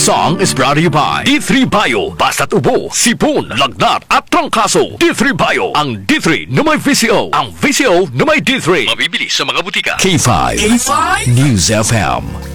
song is brought to you by D3 Bio. Basta't ubo, sipon, lagnat at trangkaso. D3 Bio. Ang D3 na may VCO. Ang VCO na may D3. Mabibili sa mga butika. K5 News FM.